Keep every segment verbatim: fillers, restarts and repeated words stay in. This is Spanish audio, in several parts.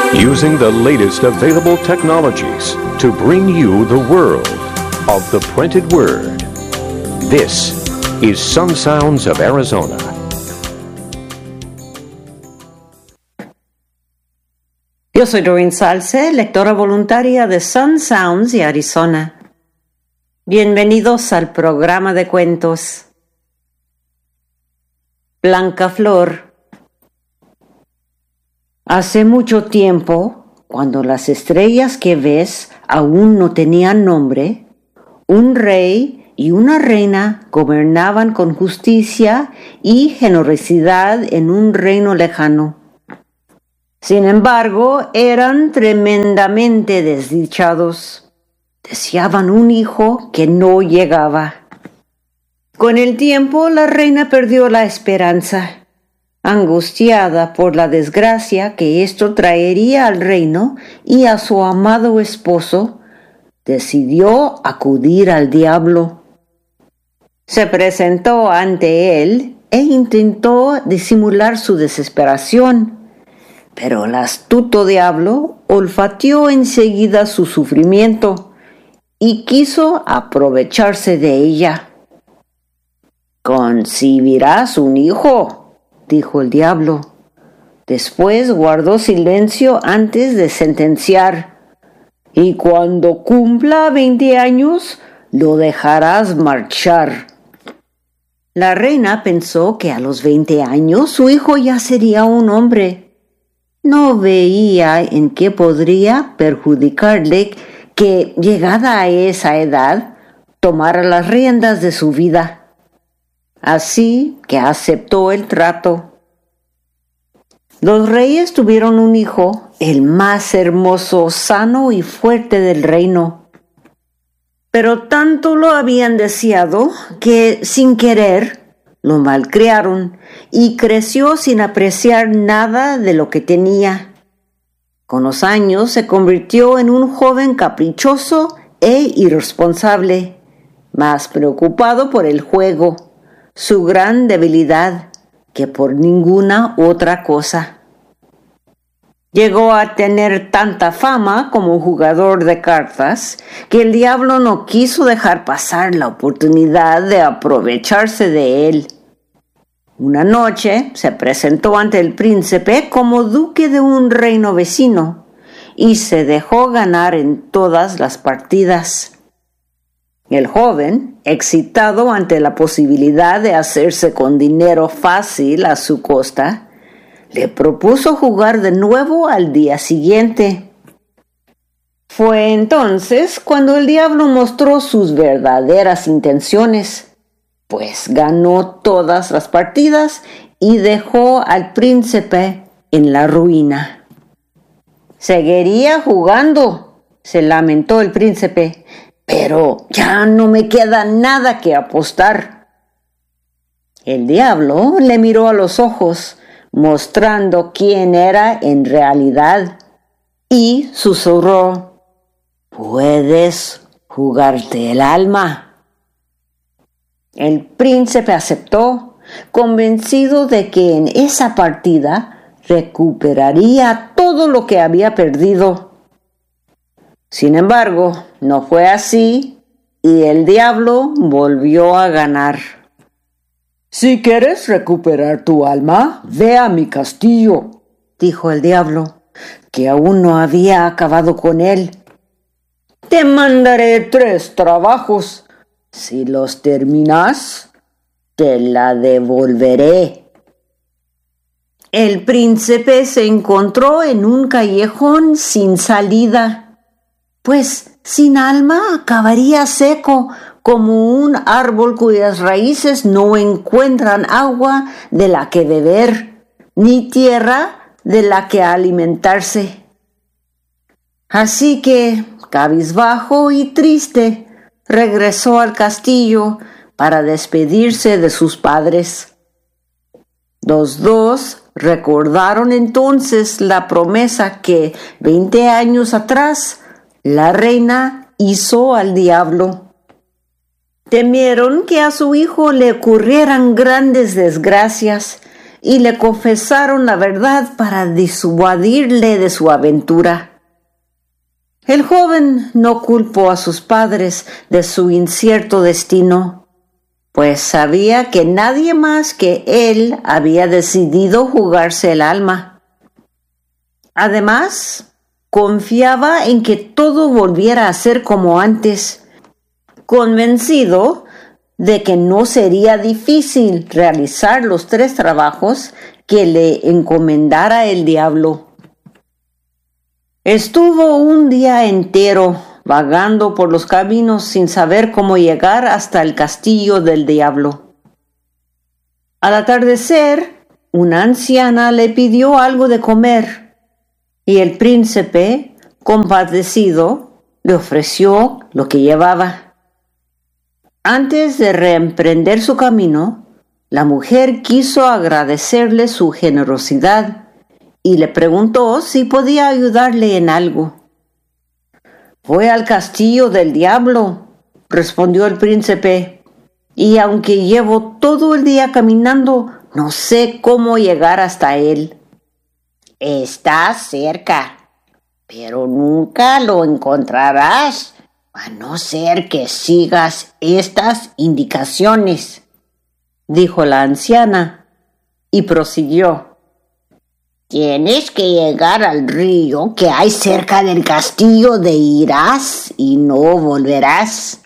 using the latest available technologies to bring you the world of the printed word. This is Sun Sounds of Arizona. Yo soy Doreen Salce, lectora voluntaria de Sun Sounds de Arizona. Bienvenidos al programa de cuentos. Blanca Flor. Hace mucho tiempo, cuando las estrellas que ves aún no tenían nombre, un rey y una reina gobernaban con justicia y generosidad en un reino lejano. Sin embargo, eran tremendamente desdichados. Deseaban un hijo que no llegaba. Con el tiempo, la reina perdió la esperanza. Angustiada por la desgracia que esto traería al reino y a su amado esposo, decidió acudir al diablo. Se presentó ante él e intentó disimular su desesperación, pero el astuto diablo olfateó enseguida su sufrimiento y quiso aprovecharse de ella. «Concebirás un hijo», dijo el diablo. Después guardó silencio antes de sentenciar. «Y cuando cumpla veinte años, lo dejarás marchar». La reina pensó que a los veinte años su hijo ya sería un hombre. No veía en qué podría perjudicarle que, llegada a esa edad, tomara las riendas de su vida. Así que aceptó el trato. Los reyes tuvieron un hijo, el más hermoso, sano y fuerte del reino. Pero tanto lo habían deseado que, sin querer, lo malcriaron y creció sin apreciar nada de lo que tenía. Con los años se convirtió en un joven caprichoso e irresponsable, más preocupado por el juego, su gran debilidad, que por ninguna otra cosa. Llegó a tener tanta fama como jugador de cartas que el diablo no quiso dejar pasar la oportunidad de aprovecharse de él. Una noche se presentó ante el príncipe como duque de un reino vecino y se dejó ganar en todas las partidas. El joven, excitado ante la posibilidad de hacerse con dinero fácil a su costa, le propuso jugar de nuevo al día siguiente. Fue entonces cuando el diablo mostró sus verdaderas intenciones, pues ganó todas las partidas y dejó al príncipe en la ruina. «Seguiría jugando», se lamentó el príncipe, «pero ya no me queda nada que apostar». El diablo le miró a los ojos, mostrando quién era en realidad, y susurró: «Puedes jugarte el alma». El príncipe aceptó, convencido de que en esa partida recuperaría todo lo que había perdido. Sin embargo, no fue así y el diablo volvió a ganar. «Si quieres recuperar tu alma, ve a mi castillo», dijo el diablo, que aún no había acabado con él. «Te mandaré tres trabajos. Si los terminas, te la devolveré». El príncipe se encontró en un callejón sin salida, pues sin alma acabaría seco como un árbol cuyas raíces no encuentran agua de la que beber, ni tierra de la que alimentarse. Así que, cabizbajo y triste, regresó al castillo para despedirse de sus padres. Los dos recordaron entonces la promesa que, veinte años atrás, la reina hizo al diablo. Temieron que a su hijo le ocurrieran grandes desgracias y le confesaron la verdad para disuadirle de su aventura. El joven no culpó a sus padres de su incierto destino, pues sabía que nadie más que él había decidido jugarse el alma. Además, confiaba en que todo volviera a ser como antes, convencido de que no sería difícil realizar los tres trabajos que le encomendara el diablo. Estuvo un día entero vagando por los caminos sin saber cómo llegar hasta el castillo del diablo. Al atardecer, una anciana le pidió algo de comer, y el príncipe, compadecido, le ofreció lo que llevaba. Antes de reemprender su camino, la mujer quiso agradecerle su generosidad y le preguntó si podía ayudarle en algo. «Voy al castillo del diablo», respondió el príncipe, «y aunque llevo todo el día caminando, no sé cómo llegar hasta él». «Está cerca, pero nunca lo encontrarás, a no ser que sigas estas indicaciones», dijo la anciana, y prosiguió. «Tienes que llegar al río que hay cerca del castillo de Irás y no volverás.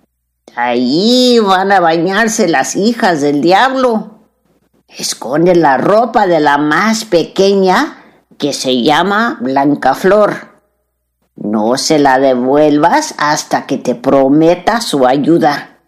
Allí van a bañarse las hijas del diablo. Esconde la ropa de la más pequeña, que se llama Blancaflor. No se la devuelvas hasta que te prometa su ayuda».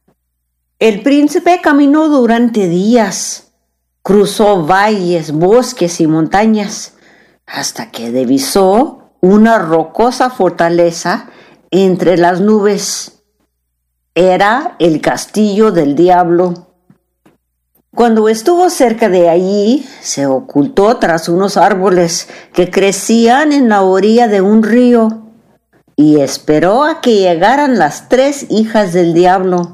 El príncipe caminó durante días. Cruzó valles, bosques y montañas, hasta que divisó una rocosa fortaleza entre las nubes. Era el castillo del diablo. Cuando estuvo cerca de allí, se ocultó tras unos árboles que crecían en la orilla de un río y esperó a que llegaran las tres hijas del diablo.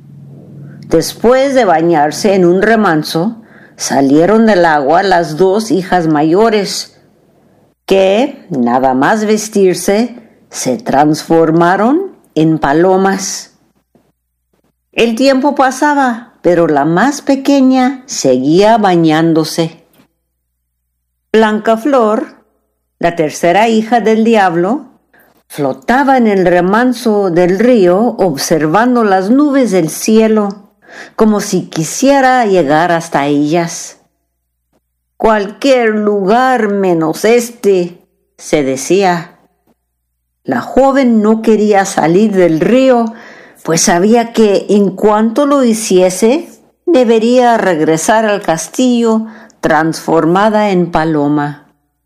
Después de bañarse en un remanso, salieron del agua las dos hijas mayores, que, nada más vestirse, se transformaron en palomas. El tiempo pasaba, pero la más pequeña seguía bañándose. Blancaflor, la tercera hija del diablo, flotaba en el remanso del río observando las nubes del cielo, como si quisiera llegar hasta ellas. «Cualquier lugar menos este», se decía. La joven no quería salir del río, pues sabía que en cuanto lo hiciese, debería regresar al castillo transformada en paloma.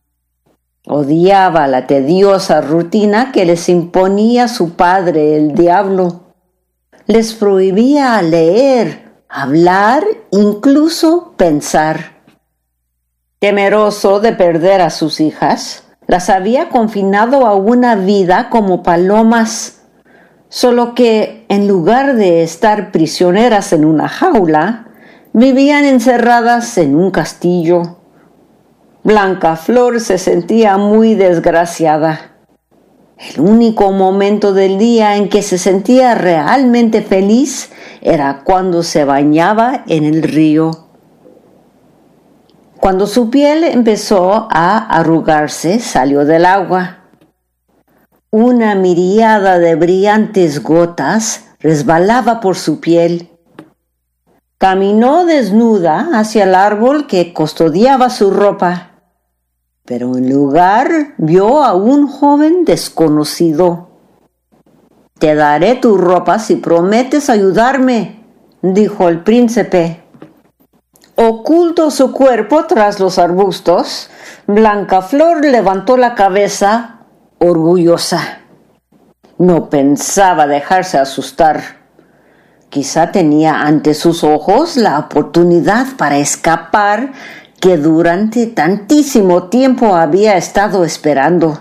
Odiaba la tediosa rutina que les imponía su padre, el diablo. Les prohibía leer, hablar, incluso pensar. Temeroso de perder a sus hijas, las había confinado a una vida como palomas, solo que en lugar de estar prisioneras en una jaula, vivían encerradas en un castillo. Blancaflor se sentía muy desgraciada. El único momento del día en que se sentía realmente feliz era cuando se bañaba en el río. Cuando su piel empezó a arrugarse, salió del agua. Una miríada de brillantes gotas resbalaba por su piel. Caminó desnuda hacia el árbol que custodiaba su ropa, pero en lugar vio a un joven desconocido. «Te daré tu ropa si prometes ayudarme», dijo el príncipe. Oculto su cuerpo tras los arbustos, Blancaflor levantó la cabeza orgullosa. No pensaba dejarse asustar. Quizá tenía ante sus ojos la oportunidad para escapar que durante tantísimo tiempo había estado esperando.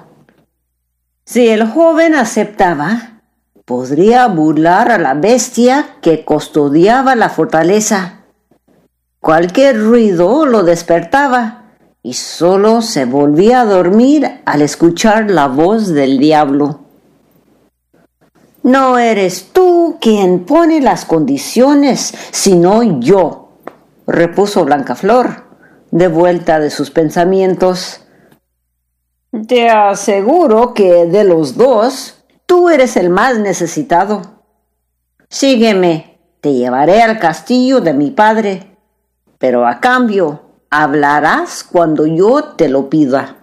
Si el joven aceptaba, podría burlar a la bestia que custodiaba la fortaleza. Cualquier ruido lo despertaba y solo se volvía a dormir al escuchar la voz del diablo. No eres tú quien pone las condiciones, sino yo, repuso Blancaflor, de vuelta de sus pensamientos. Te aseguro que de los dos, tú eres el más necesitado. Sígueme, te llevaré al castillo de mi padre, pero a cambio hablarás cuando yo te lo pida.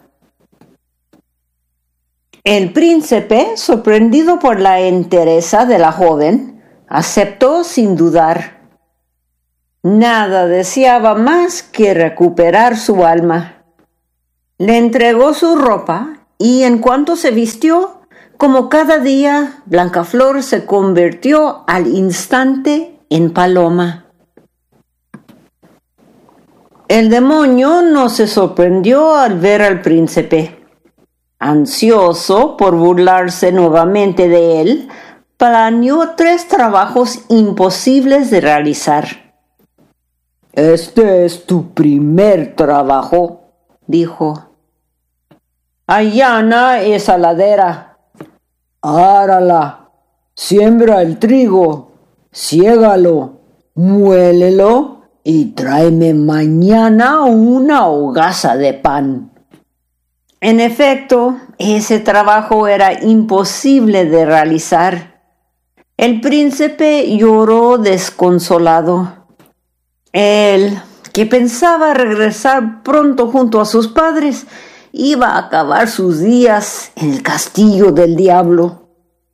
El príncipe, sorprendido por la entereza de la joven, aceptó sin dudar. Nada deseaba más que recuperar su alma. Le entregó su ropa y en cuanto se vistió, como cada día, Blancaflor se convirtió al instante en paloma. El demonio no se sorprendió al ver al príncipe. Ansioso por burlarse nuevamente de él, planeó tres trabajos imposibles de realizar. «Este es tu primer trabajo», dijo. «Allana esa ladera, árala, siembra el trigo, siégalo, muélelo y tráeme mañana una hogaza de pan». En efecto, ese trabajo era imposible de realizar. El príncipe lloró desconsolado. Él, que pensaba regresar pronto junto a sus padres, iba a acabar sus días en el castillo del diablo.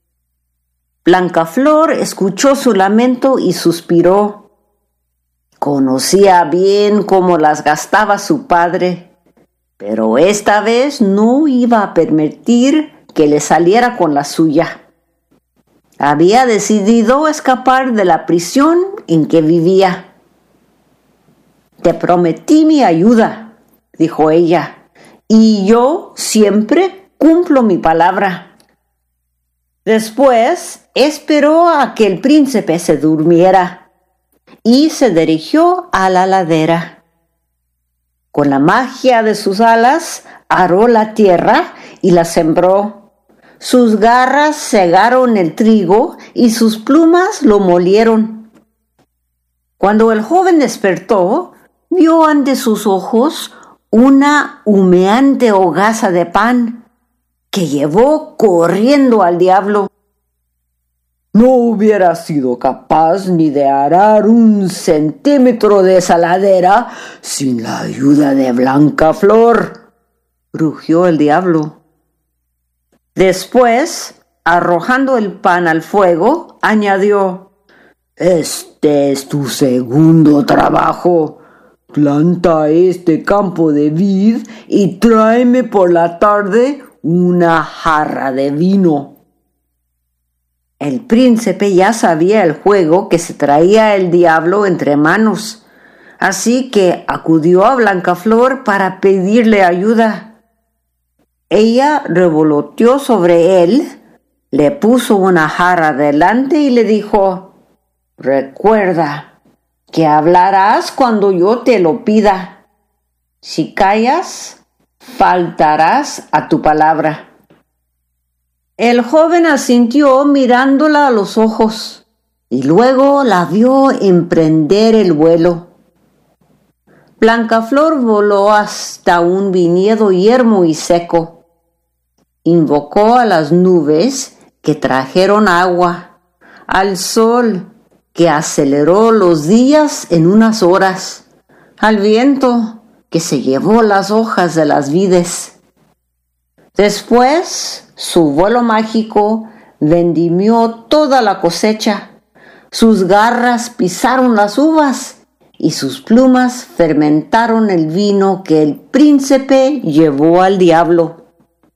Blancaflor escuchó su lamento y suspiró. Conocía bien cómo las gastaba su padre, pero esta vez no iba a permitir que le saliera con la suya. Había decidido escapar de la prisión en que vivía. «Te prometí mi ayuda», dijo ella, «y yo siempre cumplo mi palabra». Después esperó a que el príncipe se durmiera y se dirigió a la ladera. Con la magia de sus alas, aró la tierra y la sembró. Sus garras segaron el trigo y sus plumas lo molieron. Cuando el joven despertó, vio ante sus ojos una humeante hogaza de pan que llevó corriendo al diablo. «No hubiera sido capaz ni de arar un centímetro de esa ladera sin la ayuda de Blancaflor», rugió el diablo. Después, arrojando el pan al fuego, añadió: «Este es tu segundo trabajo. Planta este campo de vid y tráeme por la tarde una jarra de vino». El príncipe ya sabía el juego que se traía el diablo entre manos, así que acudió a Blancaflor para pedirle ayuda. Ella revoloteó sobre él, le puso una jarra delante y le dijo: «Recuerda que hablarás cuando yo te lo pida. Si callas, faltarás a tu palabra». El joven asintió mirándola a los ojos y luego la vio emprender el vuelo. Blancaflor voló hasta un viñedo yermo y seco. Invocó a las nubes que trajeron agua, al sol que aceleró los días en unas horas, al viento que se llevó las hojas de las vides. Después, su vuelo mágico vendimió toda la cosecha, sus garras pisaron las uvas y sus plumas fermentaron el vino que el príncipe llevó al diablo.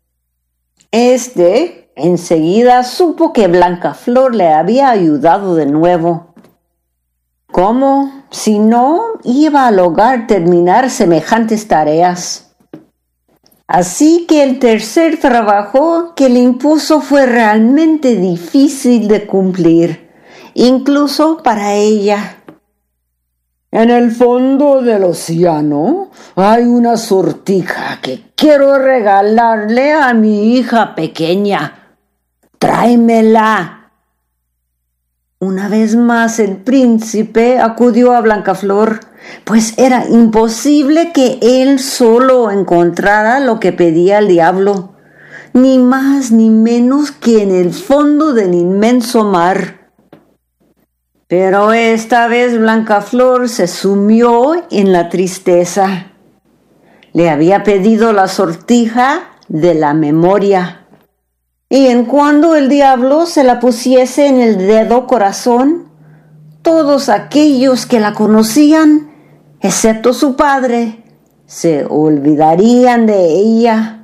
Este enseguida supo que Blancaflor le había ayudado de nuevo. ¿Cómo, si no, iba a lograr terminar semejantes tareas? Así que el tercer trabajo que le impuso fue realmente difícil de cumplir, incluso para ella. En el fondo del océano hay una sortija que quiero regalarle a mi hija pequeña. Tráemela. Una vez más el príncipe acudió a Blancaflor, pues era imposible que él solo encontrara lo que pedía el diablo, ni más ni menos que en el fondo del inmenso mar. Pero esta vez Blancaflor se sumió en la tristeza. Le había pedido la sortija de la memoria, y en cuando el diablo se la pusiese en el dedo corazón, todos aquellos que la conocían, excepto su padre, se olvidarían de ella.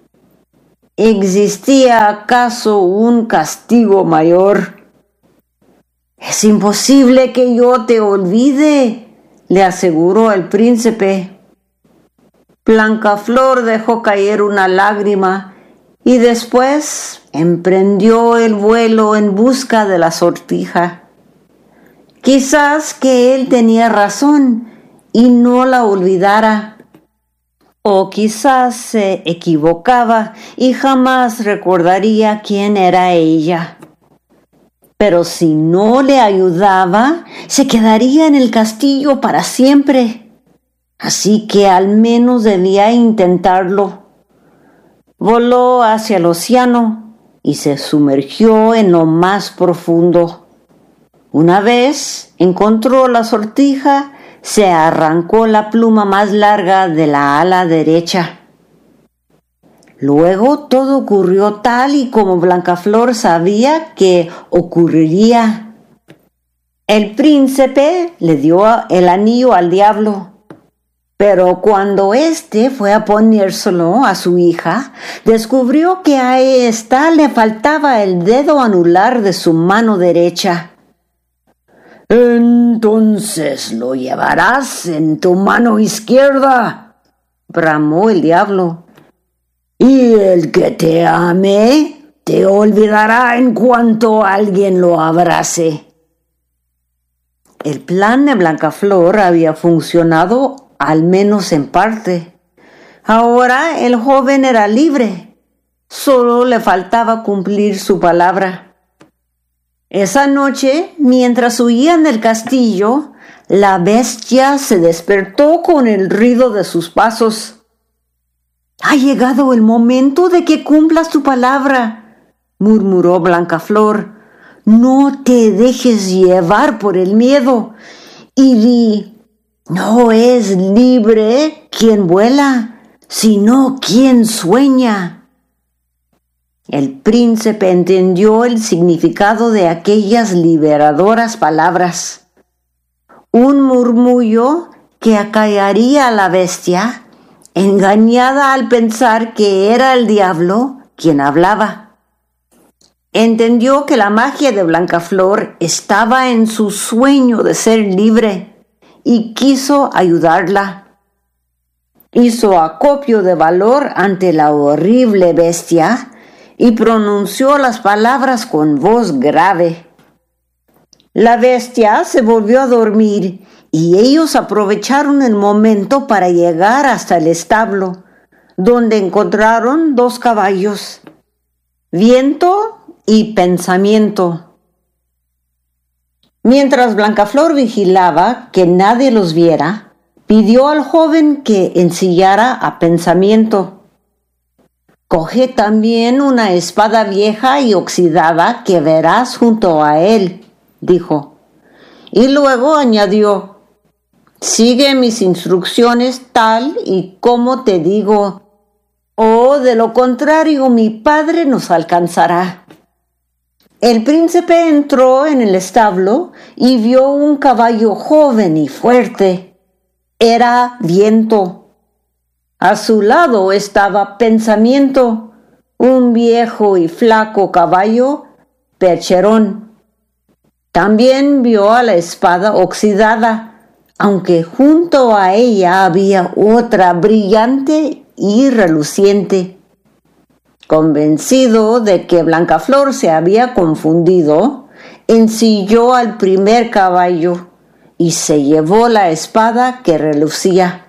¿Existía acaso un castigo mayor? Es imposible que yo te olvide, le aseguró el príncipe. Blancaflor dejó caer una lágrima y después emprendió el vuelo en busca de la sortija. Quizás que él tenía razón y no la olvidara, o quizás se equivocaba y jamás recordaría quién era ella. Pero si no le ayudaba, se quedaría en el castillo para siempre. Así que al menos debía intentarlo. Voló hacia el océano y se sumergió en lo más profundo. Una vez encontró la sortija, se arrancó la pluma más larga de la ala derecha. Luego todo ocurrió tal y como Blancaflor sabía que ocurriría. El príncipe le dio el anillo al diablo, pero cuando éste fue a ponérselo a su hija, descubrió que a ésta le faltaba el dedo anular de su mano derecha. «Entonces lo llevarás en tu mano izquierda», bramó el diablo. «Y el que te ame te olvidará en cuanto alguien lo abrace». El plan de Blancaflor había funcionado, al menos en parte. Ahora el joven era libre. Solo le faltaba cumplir su palabra. Esa noche, mientras huían del castillo, la bestia se despertó con el ruido de sus pasos. «Ha llegado el momento de que cumplas tu palabra», murmuró Blancaflor. «No te dejes llevar por el miedo y di, no es libre quien vuela, sino quien sueña». El príncipe entendió el significado de aquellas liberadoras palabras. Un murmullo que acallaría a la bestia, engañada al pensar que era el diablo quien hablaba. Entendió que la magia de Blancaflor estaba en su sueño de ser libre y quiso ayudarla. Hizo acopio de valor ante la horrible bestia y pronunció las palabras con voz grave. La bestia se volvió a dormir y ellos aprovecharon el momento para llegar hasta el establo, donde encontraron dos caballos, Viento y Pensamiento. Mientras Blancaflor vigilaba que nadie los viera, pidió al joven que ensillara a Pensamiento. «Coge también una espada vieja y oxidada que verás junto a él», dijo. Y luego añadió: «Sigue mis instrucciones tal y como te digo, o de lo contrario mi padre nos alcanzará». El príncipe entró en el establo y vio un caballo joven y fuerte. Era Viento. A su lado estaba Pensamiento, un viejo y flaco caballo, Percherón. También vio a la espada oxidada, aunque junto a ella había otra brillante y reluciente. Convencido de que Blancaflor se había confundido, ensilló al primer caballo y se llevó la espada que relucía.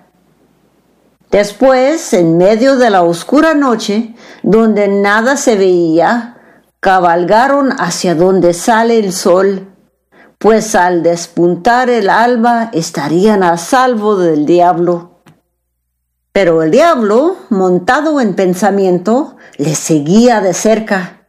Después, en medio de la oscura noche, donde nada se veía, cabalgaron hacia donde sale el sol, pues al despuntar el alba estarían a salvo del diablo. Pero el diablo, montado en pensamiento, les seguía de cerca.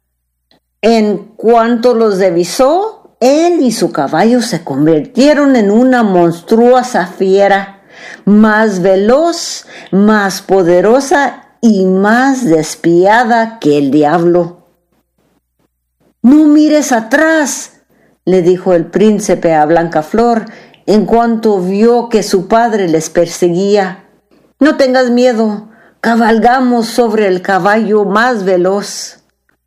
En cuanto los divisó, él y su caballo se convirtieron en una monstruosa fiera, más veloz, más poderosa y más despiadada que el diablo. «No mires atrás», le dijo el príncipe a Blancaflor en cuanto vio que su padre les perseguía. «No tengas miedo, cabalgamos sobre el caballo más veloz».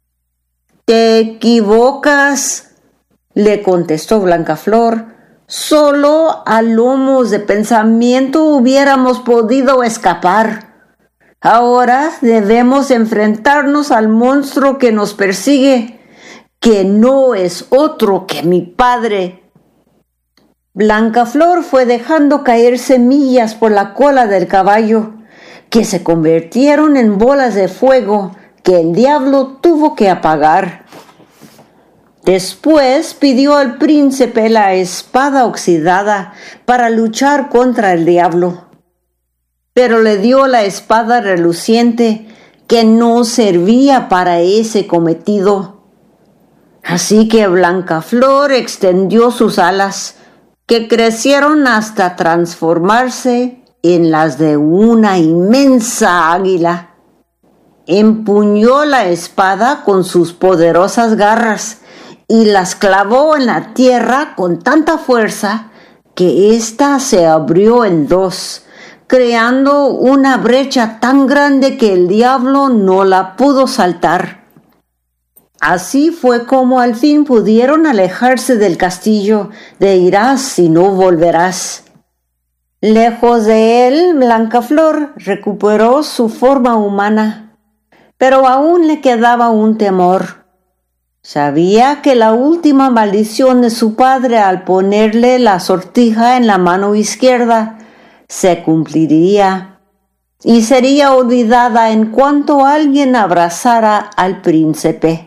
«Te equivocas», le contestó Blancaflor. «Solo a lomos de pensamiento hubiéramos podido escapar. Ahora debemos enfrentarnos al monstruo que nos persigue, que no es otro que mi padre». Blancaflor fue dejando caer semillas por la cola del caballo, que se convirtieron en bolas de fuego que el diablo tuvo que apagar. Después pidió al príncipe la espada oxidada para luchar contra el diablo, pero le dio la espada reluciente que no servía para ese cometido. Así que Blancaflor extendió sus alas, que crecieron hasta transformarse en las de una inmensa águila. Empuñó la espada con sus poderosas garras y las clavó en la tierra con tanta fuerza que ésta se abrió en dos, creando una brecha tan grande que el diablo no la pudo saltar. Así fue como al fin pudieron alejarse del castillo de irás y no volverás. Lejos de él, Blancaflor recuperó su forma humana, pero aún le quedaba un temor. Sabía que la última maldición de su padre al ponerle la sortija en la mano izquierda se cumpliría y sería olvidada en cuanto alguien abrazara al príncipe.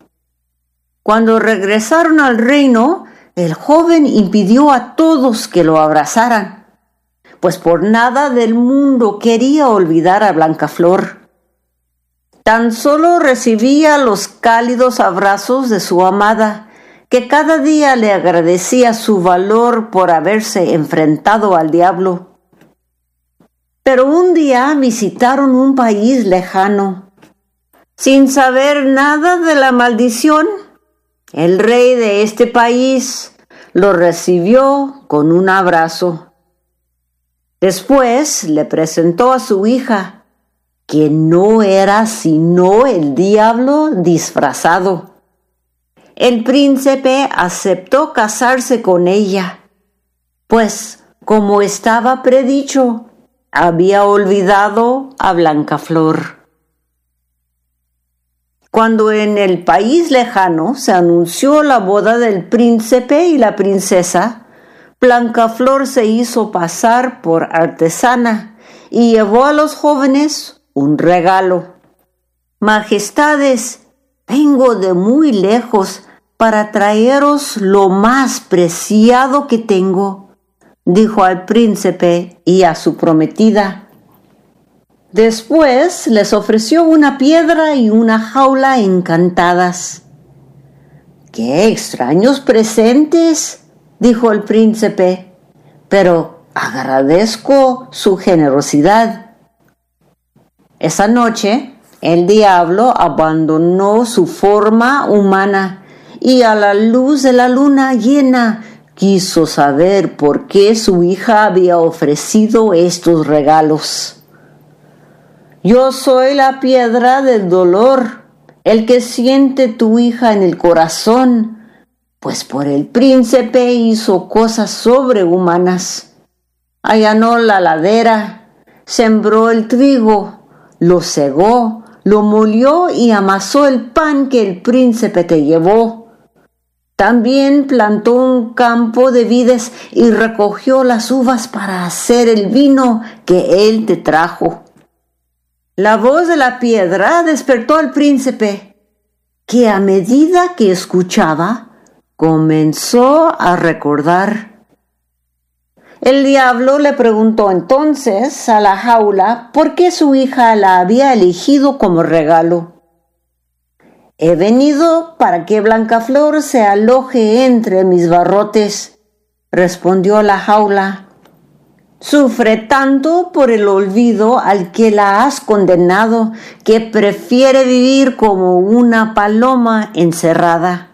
Cuando regresaron al reino, el joven impidió a todos que lo abrazaran, pues por nada del mundo quería olvidar a Blancaflor. Tan solo recibía los cálidos abrazos de su amada, que cada día le agradecía su valor por haberse enfrentado al diablo. Pero un día visitaron un país lejano. Sin saber nada de la maldición, el rey de este país lo recibió con un abrazo. Después le presentó a su hija, que no era sino el diablo disfrazado. El príncipe aceptó casarse con ella, pues, como estaba predicho, había olvidado a Blancaflor. Cuando en el país lejano se anunció la boda del príncipe y la princesa, Blancaflor se hizo pasar por artesana y llevó a los jóvenes un regalo. «Majestades, vengo de muy lejos para traeros lo más preciado que tengo», dijo al príncipe y a su prometida. Después les ofreció una piedra y una jaula encantadas. «¡Qué extraños presentes!», dijo el príncipe, «pero agradezco su generosidad». Esa noche, el diablo abandonó su forma humana y a la luz de la luna llena quiso saber por qué su hija había ofrecido estos regalos. «Yo soy la piedra del dolor, el que siente tu hija en el corazón, pues por el príncipe hizo cosas sobrehumanas. Allanó la ladera, sembró el trigo, lo segó, lo molió y amasó el pan que el príncipe te llevó. También plantó un campo de vides y recogió las uvas para hacer el vino que él te trajo. La voz de la piedra despertó al príncipe, que a medida que escuchaba, comenzó a recordar. El diablo le preguntó entonces a la jaula por qué su hija la había elegido como regalo. He venido para que Blancaflor se aloje entre mis barrotes, respondió la jaula. Sufre tanto por el olvido al que la has condenado que prefiere vivir como una paloma encerrada.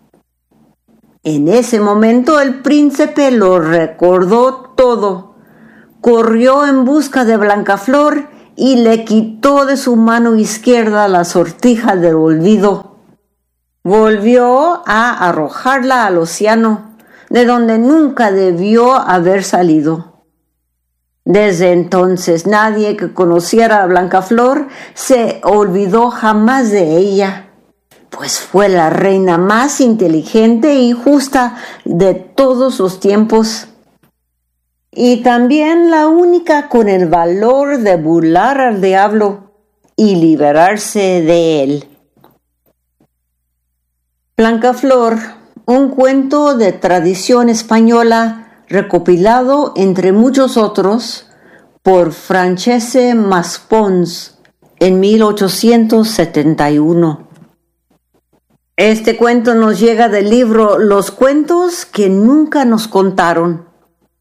En ese momento el príncipe lo recordó todo. Corrió en busca de Blancaflor y le quitó de su mano izquierda la sortija del olvido. Volvió a arrojarla al océano, de donde nunca debió haber salido. Desde entonces nadie que conociera a Blancaflor se olvidó jamás de ella, pues fue la reina más inteligente y justa de todos los tiempos. Y también la única con el valor de burlar al diablo y liberarse de él. Blancaflor, un cuento de tradición española recopilado entre muchos otros por Francesc Maspons en mil ochocientos setenta y uno. Este cuento nos llega del libro Los cuentos que nunca nos contaron.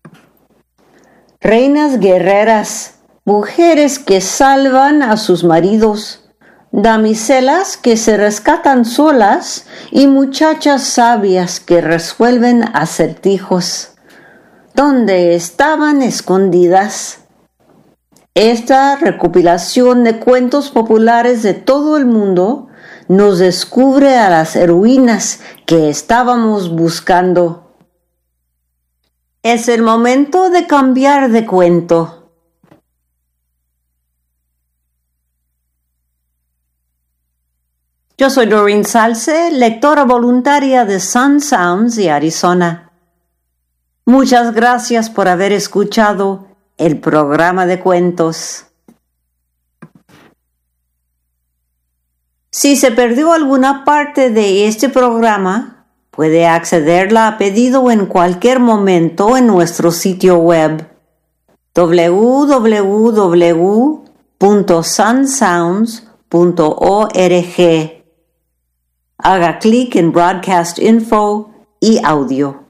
Reinas guerreras, mujeres que salvan a sus maridos, damiselas que se rescatan solas y muchachas sabias que resuelven acertijos. ¿Dónde estaban escondidas? Esta recopilación de cuentos populares de todo el mundo nos descubre a las heroínas que estábamos buscando. Es el momento de cambiar de cuento. Yo soy Doreen Salce, lectora voluntaria de Sun Sounds de Arizona. Muchas gracias por haber escuchado el programa de cuentos. Si se perdió alguna parte de este programa, puede accederla a pedido en cualquier momento en nuestro sitio web doble u doble u doble u punto sun sounds punto org. Haga clic en Broadcast Info y Audio.